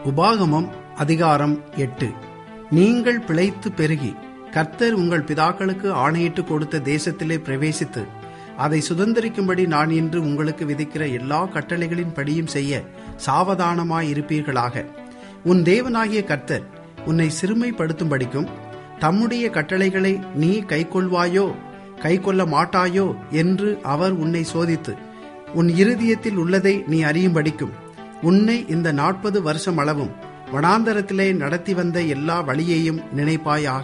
உபாகமம் அதிகாரம் 8. நீங்கள் பிழைத்து பெருகி கர்த்தர் உங்கள் பிதாக்களுக்கு ஆணையிட்டு கொடுத்த தேசத்திலே பிரவேசித்து அதை சுதந்தரிக்கும்படி நான் இன்று உங்களுக்கு விதிக்கிற எல்லா கட்டளைகளின் படியும் செய்ய சாவதானமாயிருப்பீர்களாக. உன் தேவனாகிய கர்த்தர் உன்னை சிறுமைப்படுத்தும்படிக்கும் தம்முடைய கட்டளைகளை நீ கைக்கொள்வாயோ கைக்கொள்ள மாட்டாயோ என்று அவர் உன்னை சோதித்து உன் இருதயத்தில் உள்ளதை நீ அறியும்படிக்கும் உன்னை இந்த 40 வருஷம் அளவும் வனாந்தரத்திலே நடத்தி வந்த எல்லா வழியையும் நினைப்பாயாக.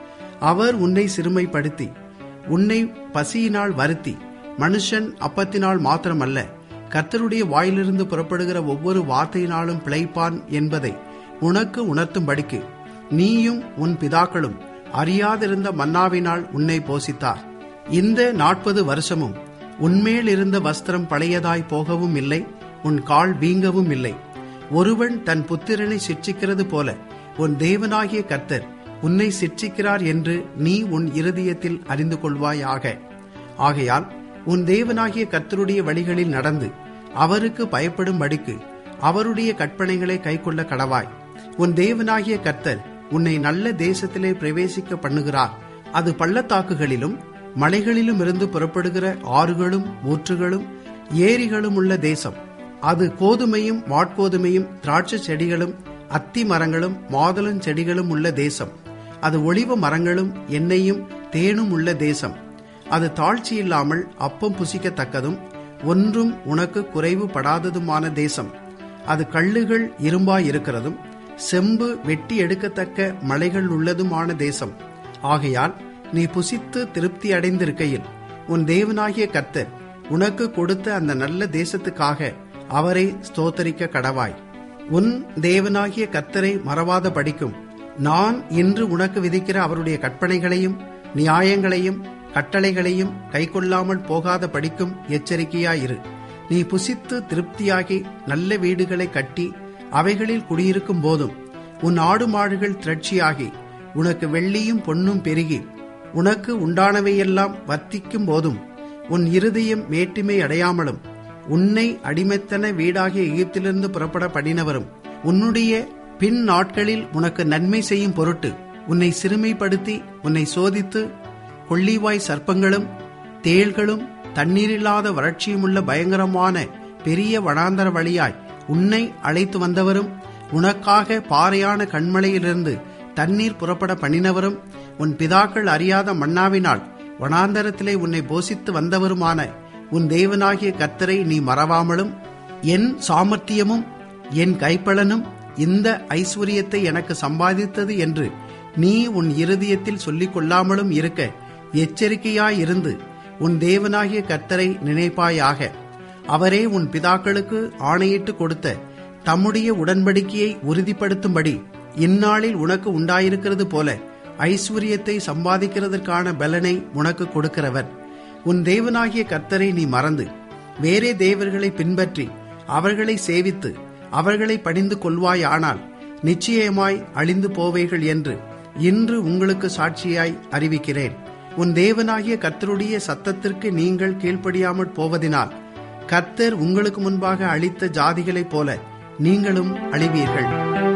அவர் உன்னை சிறுமைப்படுத்தி உன்னை பசியினால் வருத்தி மனுஷன் அப்பத்தினால் மாத்திரமல்ல கர்த்தருடைய வாயிலிருந்து புறப்படுகிற ஒவ்வொரு வார்த்தையினாலும் பிழைப்பான் என்பதை உனக்கு உணர்த்தும்படிக்கு நீயும் உன் பிதாக்களும் அறியாதிருந்த மன்னாவினால் உன்னை போஷித்தார். இந்த 40 வருஷமும் உன்மேல் இருந்த வஸ்திரம் பழையதாய் போகவும் இல்லை, உன் கால் வீங்கவும் இல்லை. ஒருவன் தன் புத்திரனை சிட்சிக்கிறது போல உன் தேவனாகிய கர்த்தர் உன்னை சிட்சிக்கிறார் என்று நீ உன் இருதயத்தில் அறிந்து கொள்வாயாக. ஆகையால் உன் தேவனாகிய கர்த்தருடைய வழிகளில் நடந்து அவருக்கு பயப்படும்படிக்கு அவருடைய கற்பனைகளை கைக்கொள்ள கடவாய். உன் தேவனாகிய கர்த்தர் உன்னை நல்ல தேசத்திலே பிரவேசிக்க பண்ணுகிறார். அது பள்ளத்தாக்குகளிலும் மலைகளிலும் இருந்து புறப்படுகிற ஆறுகளும் ஊற்றுகளும் ஏரிகளும் உள்ள தேசம். அது கோதுமையும் வாட்கோதுமையும் திராட்சை செடிகளும் அத்தி மரங்களும் மாதுளம் செடிகளும் உள்ள தேசம். அது ஒலிவ மரங்களும் எண்ணெயும் தேனும் உள்ள தேசம். அது தாழ்ச்சி இல்லாமல் அப்பம் புசிக்கத்தக்கதும் ஒன்றும் உனக்கு குறைவுபடாததுமான தேசம். அது கல்லுகள் இரும்பாயிருக்கிறதும் செம்பு வெட்டி எடுக்கத்தக்க மலைகள் உள்ளதுமான தேசம். ஆகையால் நீ புசித்து திருப்தி அடைந்திருக்கையில் உன் தேவனாகிய கர்த்தர் உனக்கு கொடுத்த அந்த நல்ல தேசத்துக்காக அவரை ஸ்தோத்தரிக்க கடவாய். உன் தேவனாகிய கர்த்தரை மறவாத படிக்கும் நான் இன்று உனக்கு விதிக்கிற அவருடைய கற்பனைகளையும் நியாயங்களையும் கட்டளைகளையும் கைக்கொள்ளாமல் போகாத படிக்கும் எச்சரிக்கையாயிரு. நீ புசித்து திருப்தியாகி நல்ல வீடுகளை கட்டி அவைகளில் குடியிருக்கும் போதும் உன் ஆடு மாடுகள் திரட்சியாகி உனக்கு வெள்ளியும் பொன்னும் பெருகி உனக்கு உண்டானவையெல்லாம் வர்த்திக்கும் போதும் உன் இருதயம் மேட்டிமை அடையாமலும் உன்னை அடிமைத்தன வீடாகிய எகிப்திலிருந்து புறப்பட பண்ணினவரும் உன்னுடைய பின் நாட்களில் உனக்கு நன்மை செய்யும் பொருட்டு உன்னை சிறுமைப்படுத்தி உன்னை சோதித்து கொள்ளிவாய் சர்ப்பங்களும் தேள்களும் தண்ணீரில்லாத வறட்சியுமுள்ள பயங்கரமான பெரிய வனாந்தர வழியாய் உன்னை அழைத்து வந்தவரும் உனக்காக பாறையான கண்மலையிலிருந்து தண்ணீர் புறப்பட பண்ணினவரும் உன் பிதாக்கள் அறியாத மன்னாவினால் வனாந்தரத்திலே உன்னை போஷித்து வந்தவருமான உன் தேவனாகிய கர்த்தரை நீ மறவாமலும் என் சாமர்த்தியமும் என் கைப்பலனும் இந்த ஐஸ்வர்யத்தை எனக்கு சம்பாதித்தது என்று நீ உன் இருதயத்தில் சொல்லிக் கொள்ளாமலும் இருக்க எச்சரிக்கையாயிருந்து உன் தேவனாகிய கர்த்தரை நினைப்பாயாக. அவரே உன் பிதாக்களுக்கு ஆணையிட்டு கொடுத்த தம்முடைய உடன்படிக்கையை உறுதிப்படுத்தும்படி இந்நாளில் உனக்கு உண்டாயிருக்கிறது போல ஐஸ்வர்யத்தை சம்பாதிக்கிறதற்கான பலனை உனக்கு கொடுக்கிறவர். உன் தேவனாகிய கர்த்தரை நீ மறந்து வேறே தேவர்களை பின்பற்றி அவர்களை சேவித்து அவர்களை பணிந்து கொள்வாயானால் நிச்சயமாய் அழிந்து போவைகள் என்று இன்று உங்களுக்கு சாட்சியாய் அறிவிக்கிறேன். உன் தேவனாகிய கர்த்தருடைய சத்தத்திற்கு நீங்கள் கீழ்ப்படியாமற் போவதினால் கர்த்தர் உங்களுக்கு முன்பாக அழித்த ஜாதிகளைப் போல நீங்களும் அழிவீர்கள்.